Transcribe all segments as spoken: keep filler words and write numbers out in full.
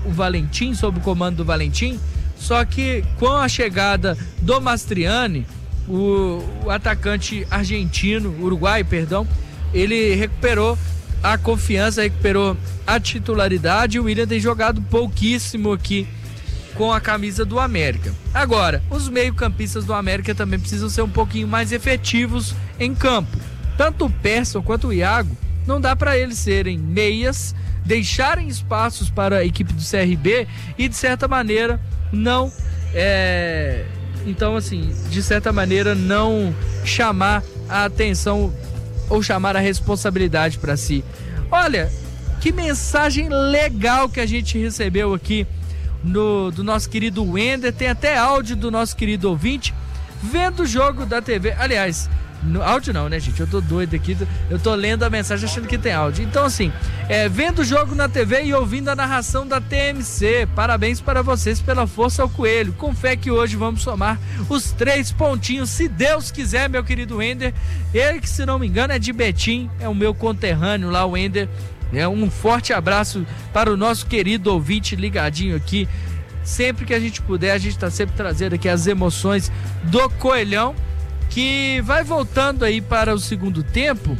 o Valentim, sob o comando do Valentim, só que com a chegada do Mastriani, o, o atacante argentino, uruguai, perdão, ele recuperou a confiança, recuperou a titularidade. O William tem jogado pouquíssimo aqui com a camisa do América. Agora, os meio-campistas do América também precisam ser um pouquinho mais efetivos em campo. Tanto o Persson quanto o Iago, não dá para eles serem meias, deixarem espaços para a equipe do C R B e, de certa maneira, não é... então, assim, de certa maneira, não chamar a atenção ou chamar a responsabilidade para si. Olha, que mensagem legal que a gente recebeu aqui no, do nosso querido Wender. Tem até áudio do nosso querido ouvinte vendo o jogo da T V. Aliás, no, áudio não, né, gente? Eu tô doido aqui, eu tô lendo a mensagem achando que tem áudio. Então, assim, é, vendo o jogo na T V e ouvindo a narração da T M C. Parabéns para vocês pela força ao coelho. Com fé que hoje vamos somar os três pontinhos, se Deus quiser, meu querido Wender. Ele que, se não me engano, é de Betim, é o meu conterrâneo lá, o Wender. É, um forte abraço para o nosso querido ouvinte ligadinho aqui. Sempre que a gente puder, a gente tá sempre trazendo aqui as emoções do Coelhão, que vai voltando aí para o segundo tempo,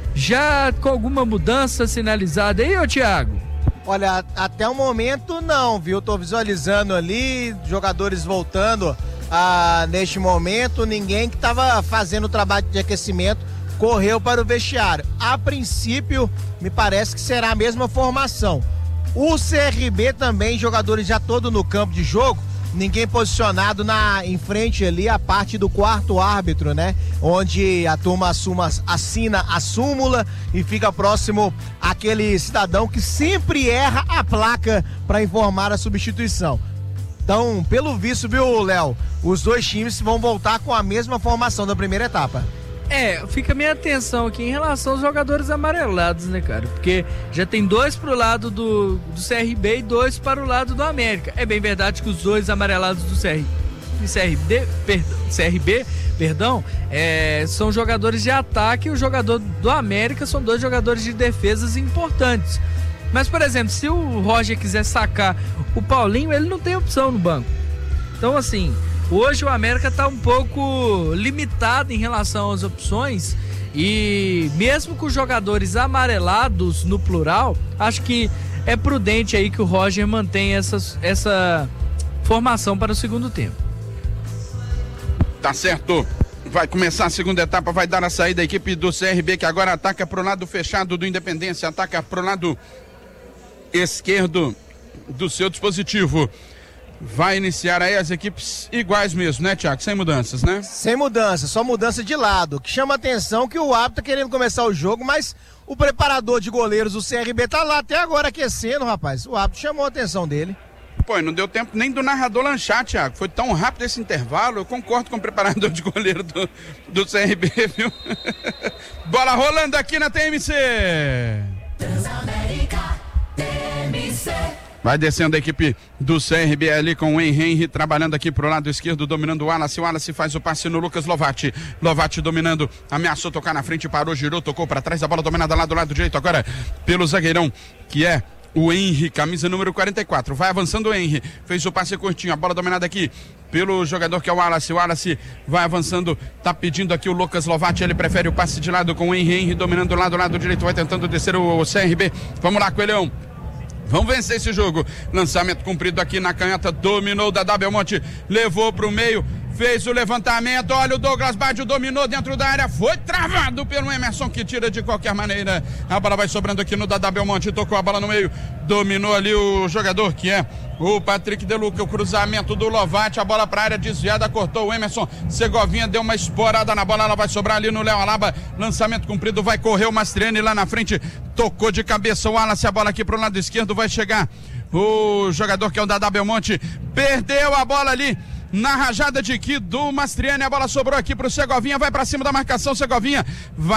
já com alguma mudança sinalizada aí, ô Thiago? Olha, até o momento não, viu? Tô visualizando ali, jogadores voltando ah, neste momento, ninguém que tava fazendo o trabalho de aquecimento correu para o vestiário. A princípio, me parece que será a mesma formação. O C R B também, jogadores já todos no campo de jogo, ninguém posicionado na, em frente ali, a parte do quarto árbitro, né? Onde a turma assuma, assina a súmula e fica próximo àquele cidadão que sempre erra a placa para informar a substituição. Então, pelo visto, viu, Léo? Os dois times vão voltar com a mesma formação da primeira etapa. É, fica a minha atenção aqui em relação aos jogadores amarelados, né, cara? Porque já tem dois pro lado do, do C R B e dois para o lado do América. É bem verdade que os dois amarelados do C R, C R B, perdão, C R B, perdão, é, são jogadores de ataque, e o jogador do América são dois jogadores de defesas importantes. Mas, por exemplo, se o Roger quiser sacar o Paulinho, ele não tem opção no banco. Então, assim, hoje o América está um pouco limitado em relação às opções, e mesmo com os jogadores amarelados no plural, acho que é prudente aí que o Roger mantenha essa, essa formação para o segundo tempo. Tá certo. Vai começar a segunda etapa, vai dar a saída a equipe do C R B, que agora ataca pro lado fechado do Independência, ataca pro lado esquerdo do seu dispositivo. Vai iniciar aí as equipes iguais mesmo, né, Thiago? Sem mudanças, né? Sem mudança, só mudança de lado. Que chama a atenção que o árbitro tá querendo começar o jogo, mas o preparador de goleiros do C R B tá lá até agora aquecendo, rapaz. O árbitro chamou a atenção dele. Pô, não deu tempo nem do narrador lanchar, Thiago. Foi tão rápido esse intervalo. Eu concordo com o preparador de goleiro do, do C R B, viu? Bola rolando aqui na T M C. Transamérica, T M C. Vai descendo a equipe do C R B ali com o Henry trabalhando aqui pro lado esquerdo, dominando o Wallace. O Wallace faz o passe no Lucas Lovatti. Lovatti dominando, ameaçou tocar na frente, parou, girou, tocou para trás. A bola dominada lá do lado direito agora pelo zagueirão, que é o Henry, camisa número quarenta e quatro. Vai avançando o Henry, fez o passe curtinho. A bola dominada aqui pelo jogador que é o Wallace. O Wallace vai avançando, tá pedindo aqui o Lucas Lovatti. Ele prefere o passe de lado com o Henry. Henry dominando lá do lado direito, vai tentando descer o C R B. Vamos lá, Coelhão. Vamos vencer esse jogo. Lançamento cumprido aqui na canhota. Dominou da W Monte. Levou pro meio. Fez o levantamento. Olha o Douglas Baggio. Dominou dentro da área. Foi travado pelo Emerson, que tira de qualquer maneira. A bola vai sobrando aqui no da Belmonte. Tocou a bola no meio. Dominou ali o jogador que é o Patrick De Luca. O cruzamento do Lovatti. A bola pra área desviada. Cortou o Emerson. Segovinha deu uma esporada na bola. Ela vai sobrar ali no Léo Alaba. Lançamento cumprido. Vai correr o Mastriani lá na frente. Tocou de cabeça o Wallace. A bola aqui pro lado esquerdo. Vai chegar o jogador que é o da Belmonte. Perdeu a bola ali na rajada de aqui do Mastriani. A bola sobrou aqui pro Segovinha. Vai pra cima da marcação. Segovinha vai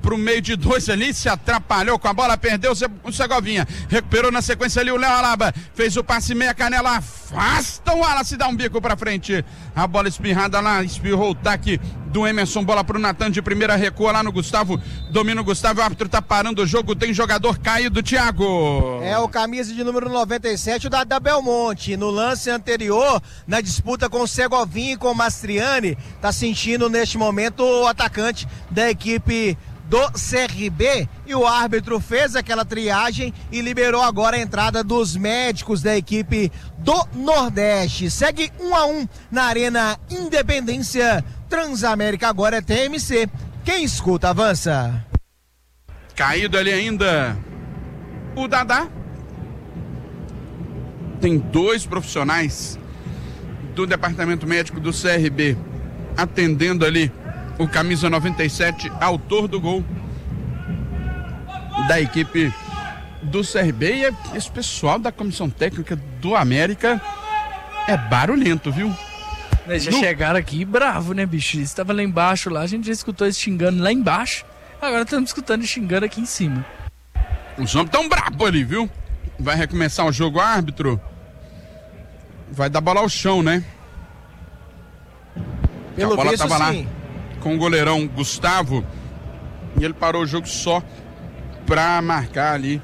pro meio de dois ali, se atrapalhou com a bola, perdeu o Segovinha, recuperou na sequência ali o Léo Alaba, fez o passe meia canela, afasta o Wallace, dá um bico pra frente, a bola espirrada lá, espirrou o taque do Emerson, bola pro Natan de primeira, recua lá no Gustavo, domina o Gustavo, o árbitro tá parando o jogo, tem jogador caído, Thiago. É o camisa de número noventa e sete, o da, da Belmonte, no lance anterior, na disputa com o Segovinha e com o Mastriani, tá sentindo neste momento o atacante da equipe do C R B, e o árbitro fez aquela triagem e liberou agora a entrada dos médicos da equipe do Nordeste. Segue um a um na Arena Independência. Transamérica agora é T M C. Quem escuta, avança. Caído ali ainda o Dadá. Tem dois profissionais do departamento médico do C R B atendendo ali o camisa noventa e sete, autor do gol da equipe do C R B. E esse pessoal da comissão técnica do América é barulhento, viu? Eles já no... chegaram aqui bravo, né, bicho? Eles estavam lá embaixo, lá a gente já escutou eles xingando lá embaixo, agora estamos escutando eles xingando aqui em cima. Os homens tão bravos ali, viu? Vai recomeçar o jogo, árbitro vai dar bola ao chão, né? Pelo a bola visto, tava lá sim, com o goleirão Gustavo e ele parou o jogo só pra marcar ali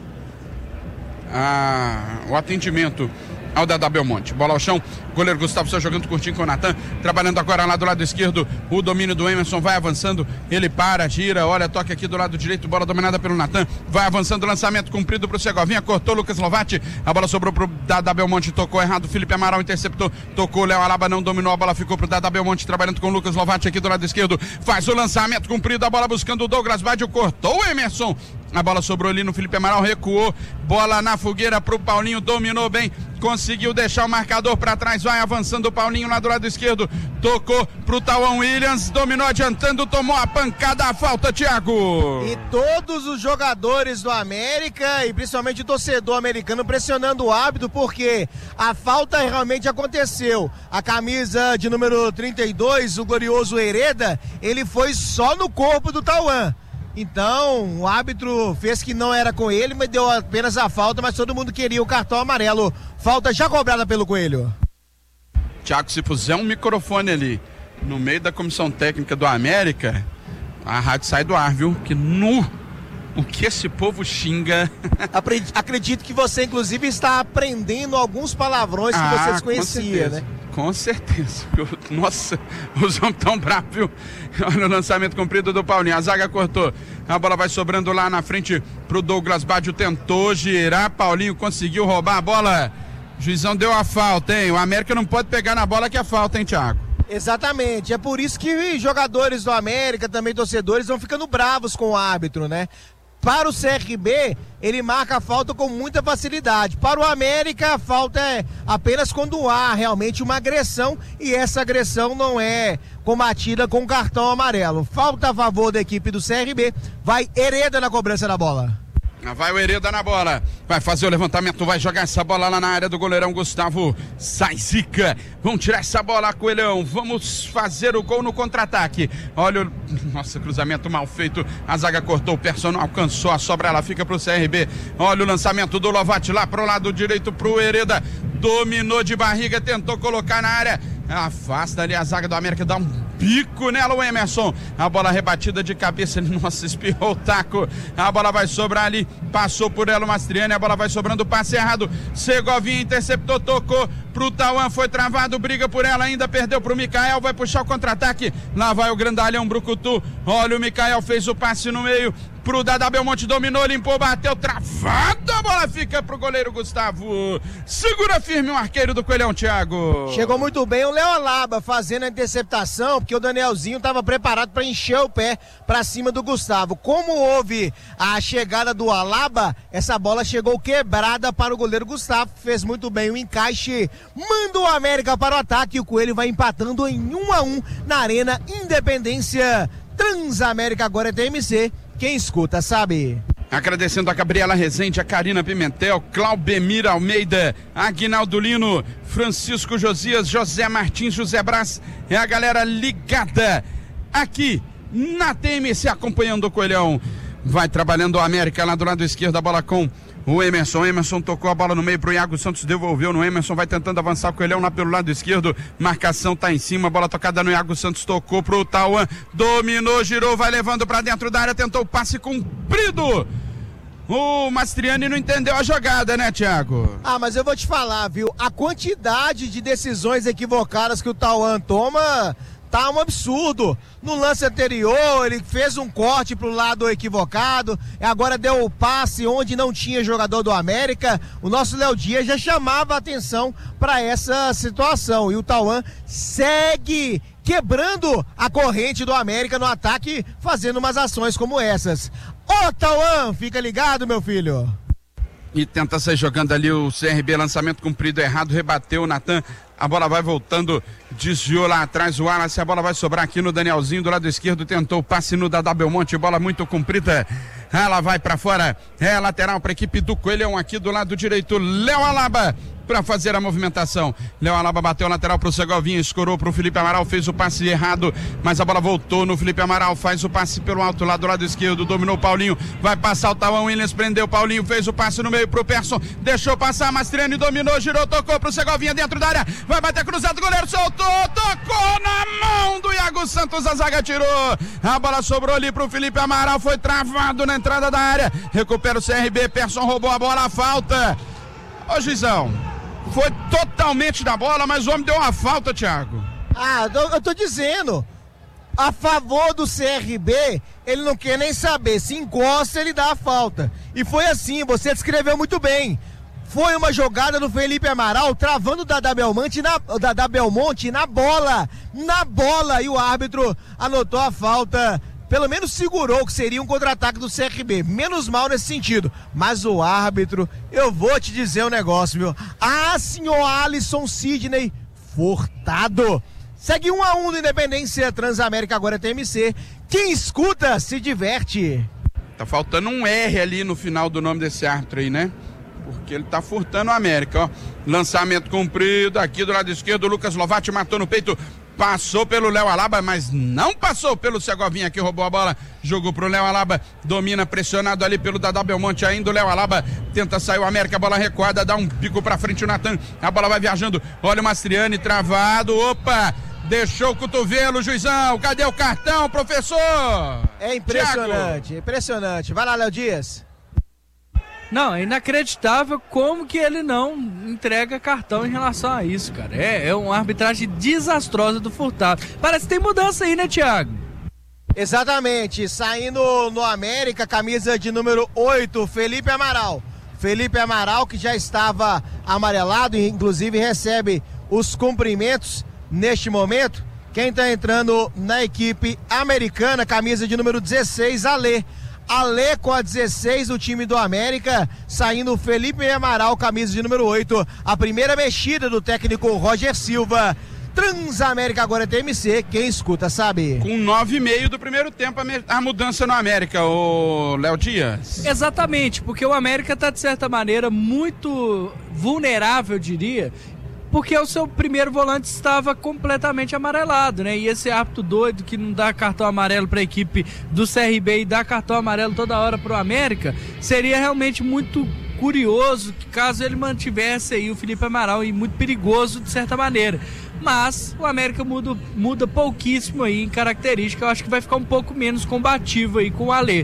a, o atendimento ao Dadá Belmonte. Bola ao chão, goleiro Gustavo só jogando curtinho com o Natan, trabalhando agora lá do lado esquerdo, o domínio do Emerson, vai avançando, ele para, gira, olha, toque aqui do lado direito, bola dominada pelo Natan, vai avançando, lançamento cumprido pro Segovinha, cortou Lucas Lovatti, a bola sobrou pro Dadá Belmonte, tocou errado, Felipe Amaral interceptou, tocou, Léo Alaba não dominou, a bola ficou pro Dadá Belmonte, trabalhando com o Lucas Lovatti aqui do lado esquerdo, faz o lançamento cumprido, a bola buscando o Douglas Badio, cortou o Emerson, a bola sobrou ali no Felipe Amaral, recuou, bola na fogueira pro Paulinho, dominou bem, conseguiu deixar o marcador pra trás, vai avançando o Paulinho lá do lado esquerdo, tocou pro Tauan Williams, dominou adiantando, tomou a pancada, a falta, Thiago. E todos os jogadores do América e principalmente o torcedor americano pressionando o árbitro, porque a falta realmente aconteceu. A camisa de número trinta e dois, o glorioso Hereda, ele foi só no corpo do Tauan. Então, o árbitro fez que não era com ele, mas deu apenas a falta, mas todo mundo queria o cartão amarelo. Falta já cobrada pelo Coelho. Thiago, se puser um microfone ali no meio da comissão técnica do América, a rádio sai do ar, viu? Que nu, o que esse povo xinga. Acredito que você, inclusive, está aprendendo alguns palavrões que ah, você desconhecia, né? Com certeza. Nossa, os homens tão bravos, viu? Olha o lançamento comprido do Paulinho. A zaga cortou. A bola vai sobrando lá na frente pro Douglas Badio. Tentou girar. Paulinho conseguiu roubar a bola. O juizão deu a falta, hein? O América não pode pegar na bola que é falta, hein, Thiago? Exatamente. É por isso que jogadores do América, também torcedores, vão ficando bravos com o árbitro, né? Para o C R B, ele marca a falta com muita facilidade. Para o América, a falta é apenas quando há realmente uma agressão, e essa agressão não é combatida com cartão amarelo. Falta a favor da equipe do C R B, vai Hereda na cobrança da bola. Vai o Hereda na bola, vai fazer o levantamento, vai jogar essa bola lá na área do goleirão Gustavo. Sai zica, vamos tirar essa bola, Coelhão, vamos fazer o gol no contra-ataque. Olha o... Nossa, cruzamento mal feito, a zaga cortou, o Persson não alcançou a sobra, ela fica pro C R B. Olha o lançamento do Lovatti lá pro lado direito pro Hereda, dominou de barriga, tentou colocar na área, afasta ali a zaga do América, dá um bico nela o Emerson, a bola rebatida de cabeça, nossa, espirrou o taco, a bola vai sobrar ali, passou por ela o Mastriani, a bola vai sobrando, passe errado, Segovinha interceptou, tocou pro Tauan, foi travado, briga por ela ainda, perdeu pro Mikael, vai puxar o contra-ataque, lá vai o grandalhão Brucutu, olha o Mikael, fez o passe no meio, pro Dadá Belmonte, dominou, limpou, bateu, travado, a bola fica pro goleiro Gustavo, segura firme o arqueiro do Coelhão, Thiago. Chegou muito bem o Léo Alaba fazendo a interceptação, porque o Danielzinho estava preparado para encher o pé para cima do Gustavo. Como houve a chegada do Alaba, essa bola chegou quebrada para o goleiro Gustavo, fez muito bem o encaixe, manda o América para o ataque e o Coelho vai empatando em um a um na Arena Independência. Transamérica agora é T M C. Quem escuta sabe. Agradecendo a Gabriela Rezende, a Karina Pimentel, Claubemir Almeida, Aguinaldo Lino, Francisco Josias, José Martins, José Brás, é a galera ligada aqui na T M C acompanhando o Coelhão. Vai trabalhando o América lá do lado esquerdo, a bola com o Emerson. Emerson tocou a bola no meio pro Iago Santos, devolveu no Emerson, vai tentando avançar o Coelhão lá pelo lado esquerdo. Marcação tá em cima, bola tocada no Iago Santos, tocou pro Tauan, dominou, girou, vai levando pra dentro da área, tentou o passe comprido. O Mastriani não entendeu a jogada, né, Thiago? Ah, mas eu vou te falar, viu? A quantidade de decisões equivocadas que o Tauan toma tá um absurdo. No lance anterior, ele fez um corte pro lado equivocado, agora deu o passe onde não tinha jogador do América. O nosso Léo Dias já chamava a atenção para essa situação. E o Tauan segue quebrando a corrente do América no ataque, fazendo umas ações como essas. Ô, Tauan, fica ligado, meu filho. E tenta sair jogando ali o C R B, lançamento cumprido errado, rebateu o Natan, a bola vai voltando, desviou lá atrás o Wallace, a bola vai sobrar aqui no Danielzinho do lado esquerdo, tentou o passe no Dadá Belmonte, bola muito comprida, ela vai pra fora, é lateral pra equipe do Coelhão aqui do lado direito, Léo Alaba para fazer a movimentação. Léo Alaba bateu lateral pro Segovinha, escorou pro Felipe Amaral, fez o passe errado, mas a bola voltou no Felipe Amaral, faz o passe pelo alto lá do lado esquerdo, dominou o Paulinho, vai passar o Tauan Williams, prendeu o Paulinho, fez o passe no meio pro Persson, deixou passar, Mastriani dominou, girou, tocou pro Segovinha dentro da área, vai bater cruzado, o goleiro soltou, tocou na mão do Iago Santos, a zaga tirou, a bola sobrou ali pro Felipe Amaral, foi travado na entrada da área, recupera o C R B, Persson roubou a bola, a falta. Ô, juizão, foi totalmente da bola, mas o homem deu uma falta, Thiago. Ah, eu tô dizendo, a favor do C R B, ele não quer nem saber, se encosta ele dá a falta, e foi assim, você descreveu muito bem. Foi uma jogada do Felipe Amaral, travando o Dadá Belmonte na, Dadá Belmonte na bola, na bola, e o árbitro anotou a falta, pelo menos segurou que seria um contra-ataque do C R B, menos mal nesse sentido, mas o árbitro, eu vou te dizer um negócio, viu? Ah, senhor Alisson Sidney Furtado, segue um a um do Independência Transamérica, agora T M C, quem escuta se diverte. Tá faltando um R ali no final do nome desse árbitro aí, né? Porque ele tá furtando o América, ó. Lançamento comprido aqui do lado esquerdo, o Lucas Lovatti matou no peito, passou pelo Léo Alaba, mas não passou pelo Segovinha que roubou a bola, jogou pro Léo Alaba, domina pressionado ali pelo Dadá Belmonte, ainda o Léo Alaba tenta sair o América, a bola recuada, dá um pico pra frente o Natan, a bola vai viajando, olha o Mastriani travado, opa, deixou o cotovelo, juizão, cadê o cartão, professor? É impressionante, Thiago. Impressionante, vai lá, Léo Dias. Não, é inacreditável como que ele não entrega cartão em relação a isso, cara. É, é uma arbitragem desastrosa do Furtado. Parece que tem mudança aí, né, Thiago? Exatamente, saindo no América, camisa de número oito, Felipe Amaral. Felipe Amaral, que já estava amarelado e inclusive recebe os cumprimentos neste momento. Quem está entrando na equipe americana, camisa de número dezesseis, Alê. Alê com a dezesseis do time do América, saindo o Felipe Amaral, camisa de número oito, a primeira mexida do técnico Roger Silva. Transamérica agora é T M C, quem escuta sabe. Com nove e meio do primeiro tempo, a mudança no América, o Léo Dias. Exatamente, porque o América está de certa maneira muito vulnerável, eu diria, porque o seu primeiro volante estava completamente amarelado, né? E esse árbitro doido que não dá cartão amarelo para a equipe do C R B e dá cartão amarelo toda hora para o América, seria realmente muito curioso que caso ele mantivesse aí o Felipe Amaral, e muito perigoso de certa maneira. Mas o América muda, muda pouquíssimo aí em característica, eu acho que vai ficar um pouco menos combativo aí com o Alê.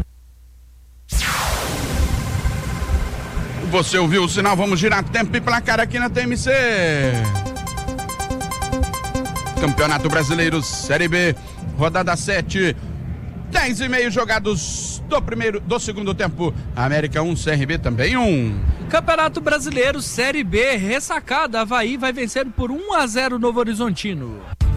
Você ouviu o sinal, vamos girar tempo e placar aqui na T M C. Campeonato Brasileiro Série B, rodada sete, dez e meio jogados do primeiro, do segundo tempo. América um, C R B também um. Campeonato Brasileiro Série B, ressacada, Avaí vai vencendo por um a zero Novo Horizontino.